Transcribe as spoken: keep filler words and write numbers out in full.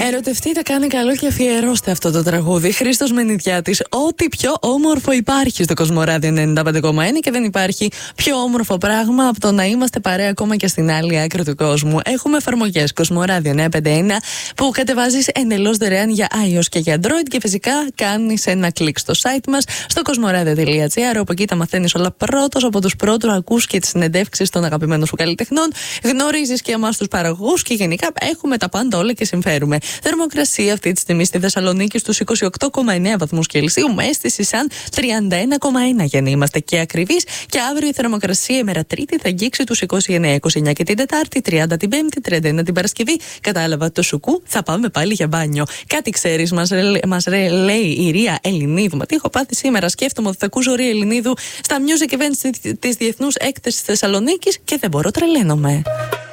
Ερωτευτείτε, κάνει καλό και αφιερώστε αυτό το τραγούδι. Χρήστος Μενιδιάτης, ό,τι πιο όμορφο υπάρχει στο Κοσμοράδιο ενενήντα πέντε κόμμα ένα και δεν υπάρχει πιο όμορφο πράγμα από το να είμαστε παρέα ακόμα και στην άλλη άκρη του κόσμου. Έχουμε εφαρμογές Κοσμοράδιο εννιακόσια πενήντα ένα που κατεβάζεις εντελώς δωρεάν για iOS και για Android και φυσικά κάνεις ένα κλικ στο site μας στο κοσμοράδιο τελεία τζι άρ, όπου εκεί τα μαθαίνεις όλα πρώτος από τους πρώτους, ακούς και τις συνεντεύξεις των αγαπημένων σου καλλιτεχνών, γνωρίζεις και εμάς τους παραγωγούς και γενικά έχουμε τα πάντα όλα και συμφέρουμε. Θερμοκρασία αυτή τη στιγμή στη Θεσσαλονίκη στους είκοσι οκτώ κόμμα εννέα βαθμούς Κελσίου, με αίσθηση σαν τριάντα ένα κόμμα ένα για να είμαστε και ακριβείς. Και αύριο η θερμοκρασία ημέρα Τρίτη θα αγγίξει τους είκοσι εννέα είκοσι εννέα και την Τετάρτη, τριάντα την Πέμπτη, τριάντα ένα την Παρασκευή. Κατάλαβα το σουκού, θα πάμε πάλι για μπάνιο. Κάτι ξέρεις, μας, μας λέει η Ρία Ελληνίδου. Μα τι έχω πάθει σήμερα, σκέφτομαι ότι θα ακούσω Ρία Ελληνίδου στα music events της Διεθνούς Έκθεσης Θεσσαλονίκης και δεν μπορώ, τρελαίνομαι.